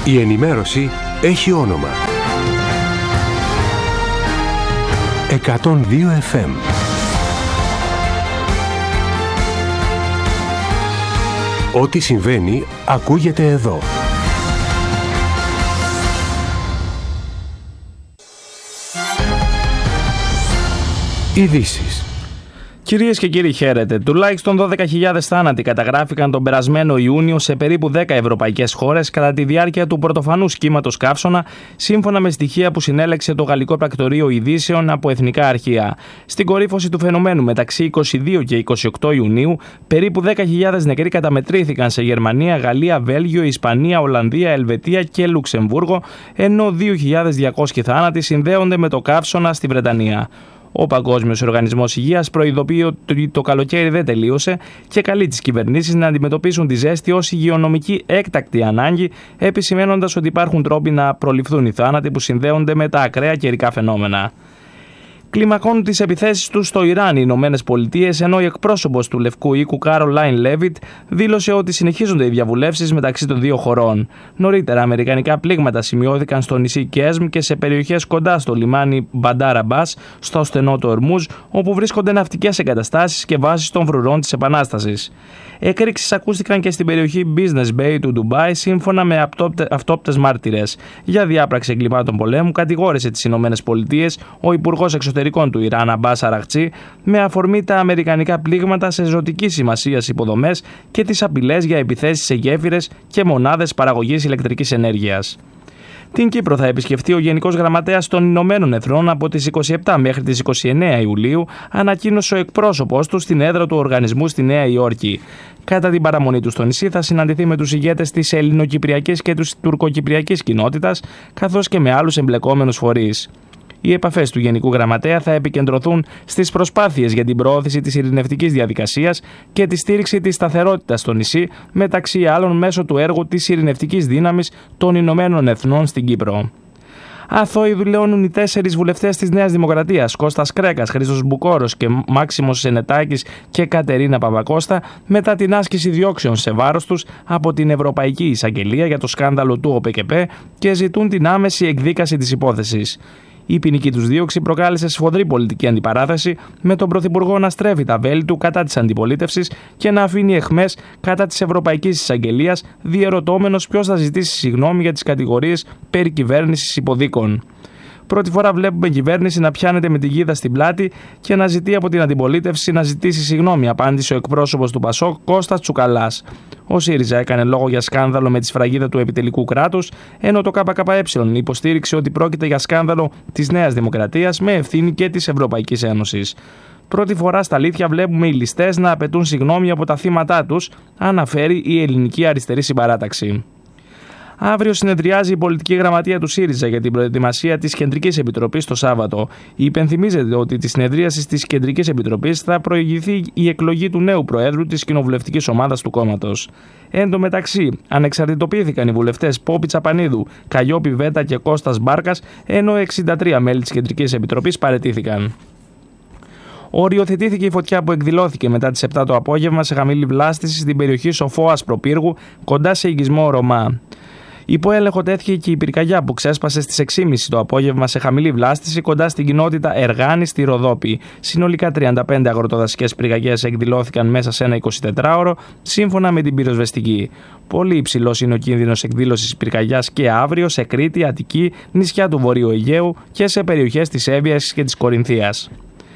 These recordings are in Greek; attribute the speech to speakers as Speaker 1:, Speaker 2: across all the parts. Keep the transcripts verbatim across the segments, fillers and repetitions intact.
Speaker 1: Η ενημέρωση έχει όνομα. εκατόν δύο εφ εμ. Ό,τι συμβαίνει ακούγεται εδώ. Ειδήσεις.
Speaker 2: Κυρίες και κύριοι, χαίρετε. Τουλάχιστον δώδεκα χιλιάδες θάνατοι καταγράφηκαν τον περασμένο Ιούνιο σε περίπου δέκα ευρωπαϊκές χώρες κατά τη διάρκεια του πρωτοφανούς κύματος καύσωνα, σύμφωνα με στοιχεία που συνέλεξε το Γαλλικό Πρακτορείο Ειδήσεων από εθνικά αρχεία. Στην κορύφωση του φαινομένου μεταξύ είκοσι δύο και είκοσι οκτώ Ιουνίου, περίπου δέκα χιλιάδες νεκροί καταμετρήθηκαν σε Γερμανία, Γαλλία, Βέλγιο, Ισπανία, Ολλανδία, Ελβετία και Λουξεμβούργο, ενώ δύο χιλιάδες διακόσιοι θάνατοι συνδέονται με το καύσωνα στη Βρετανία. Ο Παγκόσμιος Οργανισμός Υγείας προειδοποιεί ότι το καλοκαίρι δεν τελείωσε και καλεί τις κυβερνήσεις να αντιμετωπίσουν τη ζέστη ως υγειονομική έκτακτη ανάγκη, επισημαίνοντας ότι υπάρχουν τρόποι να προληφθούν οι θάνατοι που συνδέονται με τα ακραία καιρικά φαινόμενα. Κλιμακώνουν τις επιθέσεις τους στο Ιράν οι Ηνωμένες Πολιτείες, ενώ η εκπρόσωπος του Λευκού Οίκου Κάρολάιν Λέβιτ δήλωσε ότι συνεχίζονται οι διαβουλεύσεις μεταξύ των δύο χωρών. Νωρίτερα, αμερικανικά πλήγματα σημειώθηκαν στο νησί Κέσμ και σε περιοχές κοντά στο λιμάνι Μπαντάρ Αμπάς, στο στενό του Ορμούζ, όπου βρίσκονται ναυτικές εγκαταστάσεις και βάσεις των φρουρών της Επανάστασης. Εκρήξεις ακούστηκαν και στην περιοχή Business Bay του Ντουμπάι, σύμφωνα με αυτόπτες μάρτυρες. Για διάπραξη εγκλημάτων πολέμου κατηγόρησε τις Ηνωμένες Πολιτείες ο Υπουργός Εξωτερικών του Ιράν, Αμπάς Αραχτσί, με αφορμή τα αμερικανικά πλήγματα σε ζωτικής σημασίας υποδομές και τις απειλές για επιθέσεις σε γέφυρες και μονάδες παραγωγής ηλεκτρικής ενέργειας. Την Κύπρο θα επισκεφτεί ο Γενικός Γραμματέας των Ηνωμένων Εθνών από τις είκοσι επτά μέχρι τις είκοσι εννέα Ιουλίου, ανακοίνωσε ο εκπρόσωπος του στην έδρα του οργανισμού στη Νέα Υόρκη. Κατά την παραμονή του στο νησί θα συναντηθεί με τους ηγέτες της ελληνοκυπριακής και της τουρκοκυπριακής κοινότητας, καθώς και με άλλους εμπλεκόμενους φορείς. Οι επαφές του Γενικού Γραμματέα θα επικεντρωθούν στις προσπάθειες για την προώθηση της ειρηνευτικής διαδικασίας και τη στήριξη της σταθερότητας στο νησί, μεταξύ άλλων μέσω του έργου της ειρηνευτικής δύναμης των Ηνωμένων Εθνών στην Κύπρο. Αθώοι δηλώνουν οι τέσσερις βουλευτές της Νέας Δημοκρατίας, Κώστας Κρέκας, Χρήστος Μπουκόρος και Μάξιμος Σενετάκης και Κατερίνα Παπακώστα, μετά την άσκηση διώξεων σε βάρος τους από την Ευρωπαϊκή Εισαγγελία για το σκάνδαλο του ΟΠΕΚΕΠΕ και ζητούν την άμεση εκδίκαση της υπόθεσης. Η ποινική τους δίωξη προκάλεσε σφοδρή πολιτική αντιπαράθεση, με τον Πρωθυπουργό να στρέφει τα βέλη του κατά της αντιπολίτευσης και να αφήνει αιχμές κατά της Ευρωπαϊκής Εισαγγελίας, διερωτώμενος ποιος θα ζητήσει συγγνώμη για τις κατηγορίες περί κυβέρνησης υποδίκων. Πρώτη φορά βλέπουμε κυβέρνηση να πιάνεται με την γίδα στην πλάτη και να ζητεί από την αντιπολίτευση να ζητήσει συγγνώμη, απάντησε ο εκπρόσωπος του Πασόκ, Κώστας Τσουκαλάς. Ο ΣΥΡΙΖΑ έκανε λόγο για σκάνδαλο με τη σφραγίδα του επιτελικού κράτους, ενώ το ΚΚΕ υποστήριξε ότι πρόκειται για σκάνδαλο της Νέας Δημοκρατίας με ευθύνη και της Ευρωπαϊκής Ένωσης. Πρώτη φορά στα αλήθεια βλέπουμε οι ληστές να απαιτούν συγγνώμη από τα θύματά τους, αναφέρει η Ελληνική Αριστερή Συμπαράταξη. Αύριο συνεδριάζει η πολιτική γραμματεία του ΣΥΡΙΖΑ για την προετοιμασία της Κεντρικής Επιτροπής το Σάββατο. Υπενθυμίζεται ότι τη συνεδρίαση της Κεντρικής Επιτροπής θα προηγηθεί η εκλογή του νέου Προέδρου της κοινοβουλευτικής ομάδας του κόμματος. Εν τω μεταξύ, ανεξαρτητοποιήθηκαν οι βουλευτές Πόπη Τσαπανίδου, Καλλιόπη Βέτα και Κώστας Μπάρκας, ενώ εξήντα τρία μέλη της Κεντρικής Επιτροπής παραιτήθηκαν. Οριοθετήθηκε η φωτιά που εκδηλώθηκε μετά τις επτά το απόγευμα σε χαμηλή βλάστηση στην περιοχή Σοφό Ασπροπύργου, κοντά σε οικισμό Ρωμά. Υπό έλεγχο τέθηκε και η πυρκαγιά που ξέσπασε στις έξι και μισή το απόγευμα σε χαμηλή βλάστηση κοντά στην κοινότητα Εργάνη στη Ροδόπη. Συνολικά τριάντα πέντε αγροτοδασικές πυρκαγιές εκδηλώθηκαν μέσα σε ένα εικοσιτετράωρο, σύμφωνα με την πυροσβεστική. Πολύ υψηλός είναι ο κίνδυνος εκδήλωσης πυρκαγιάς και αύριο σε Κρήτη, Αττική, νησιά του Βορείου Αιγαίου και σε περιοχές της Εύβοιας και της Κορινθίας.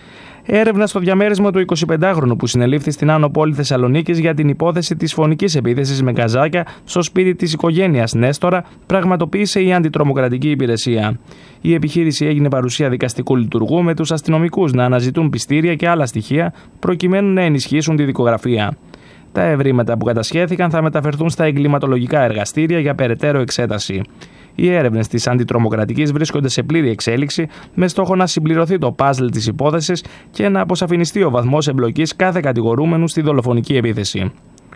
Speaker 2: Έρευνα στο διαμέρισμα του εικοσιπεντάχρονου που συνελήφθη στην Άνω Πόλη Θεσσαλονίκης για την υπόθεση της φωνικής επίθεσης με γκαζάκια στο σπίτι της οικογένειας Νέστορα πραγματοποίησε η Αντιτρομοκρατική Υπηρεσία. Η επιχείρηση έγινε παρουσία δικαστικού λειτουργού με τους αστυνομικούς να αναζητούν πιστήρια και άλλα στοιχεία προκειμένου να ενισχύσουν τη δικογραφία. Τα ευρήματα που κατασχέθηκαν θα μεταφερθούν στα εγκληματολογικά εργαστήρια για περαιτέρω εξέταση. Οι έρευνες της Αντιτρομοκρατικής βρίσκονται σε πλήρη εξέλιξη, με στόχο να συμπληρωθεί το παζλ της υπόθεσης και να αποσαφινιστεί ο βαθμός εμπλοκής κάθε κατηγορούμενου στη δολοφονική επίθεση.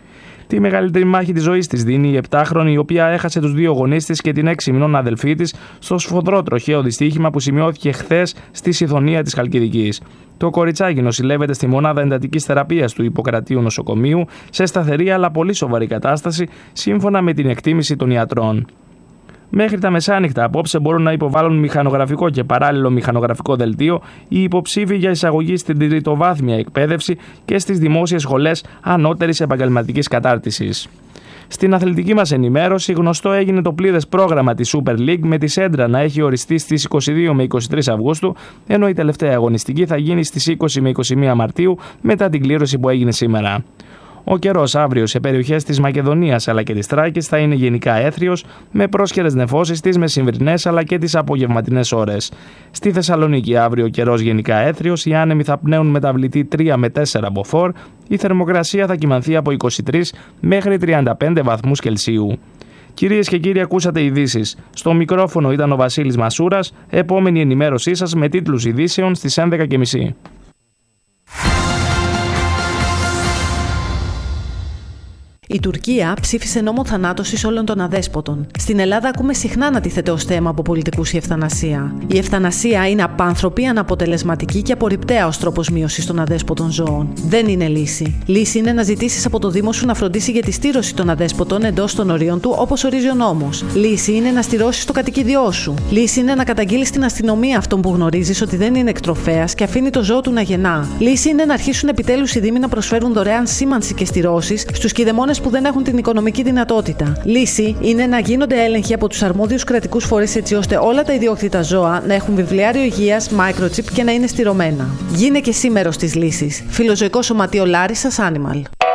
Speaker 2: Τη μεγαλύτερη μάχη της ζωής της δίνει η επτάχρονη, η οποία έχασε τους δύο γονείς της και την έξι μηνών αδελφή της στο σφοδρό τροχαίο δυστύχημα που σημειώθηκε χθες στη Σιδωνία της Χαλκιδικής. Το κοριτσάκι νοσηλεύεται στη μονάδα εντατικής θεραπείας του Ιπποκρατίου νοσοκομείου σε σταθερή αλλά πολύ σοβαρή κατάσταση, σύμφωνα με την εκτίμηση των ιατρών. Μέχρι τα μεσάνυχτα απόψε μπορούν να υποβάλουν μηχανογραφικό και παράλληλο μηχανογραφικό δελτίο οι υποψήφοι για εισαγωγή στην τριτοβάθμια εκπαίδευση και στις δημόσιες σχολές ανώτερης επαγγελματικής κατάρτισης. Στην αθλητική μας ενημέρωση, γνωστό έγινε το πλήρες πρόγραμμα της Super League με τη Σέντρα να έχει οριστεί στις είκοσι δύο με είκοσι τρεις Αυγούστου, ενώ η τελευταία αγωνιστική θα γίνει στις είκοσι με είκοσι μία Μαρτίου μετά την κλήρωση που έγινε σήμερα. Ο καιρός αύριο σε περιοχές της Μακεδονίας αλλά και της Θράκης θα είναι γενικά έθριος, με πρόσχερες νεφώσεις τις μεσημβρινές αλλά και τις απογευματινές ώρες. Στη Θεσσαλονίκη αύριο ο καιρός γενικά έθριος, οι άνεμοι θα πνέουν μεταβλητή τρία με τέσσερα μποφόρ, η θερμοκρασία θα κυμανθεί από είκοσι τρεις μέχρι τριάντα πέντε βαθμούς Κελσίου. Κυρίες και κύριοι, ακούσατε ειδήσεις. Στο μικρόφωνο ήταν ο Βασίλης Μασούρας, επόμενη ενημέρωσή σας με τίτλους ειδήσεων στις έντεκα και μισή.
Speaker 3: Η Τουρκία ψήφισε νόμο θανάτωσης όλων των αδέσποτων. Στην Ελλάδα ακούμε συχνά να τίθεται ως θέμα από πολιτικούς η ευθανασία. Η ευθανασία είναι απάνθρωπη, αναποτελεσματική και απορριπταία ως τρόπος μείωσης των αδέσποτων ζώων. Δεν είναι λύση. Λύση είναι να ζητήσεις από το Δήμο σου να φροντίσει για τη στήρωση των αδέσποτων εντός των ορίων του, όπως ορίζει ο νόμος. Λύση είναι να στηρώσεις το κατοικίδιό σου. Λύση είναι να καταγγείλεις στην αστυνομία αυτόν που γνωρίζεις ότι δεν είναι εκτροφέας και αφήνει το ζώο του να γεννά. Λύση είναι να αρχίσουν επιτέλους οι Δήμοι να προσφέρουν δωρεάν σήμανση και στηρώσεις στους κηδεμόνες που δεν έχουν την οικονομική δυνατότητα. Λύση είναι να γίνονται έλεγχοι από τους αρμόδιους κρατικούς φορείς έτσι ώστε όλα τα ιδιόκτητα ζώα να έχουν βιβλιάριο υγείας, microchip και να είναι στηρωμένα. Γίνε και εσύ μέρος της λύσης. Φιλοζωικό Σωματείο Λάρισσας Animal.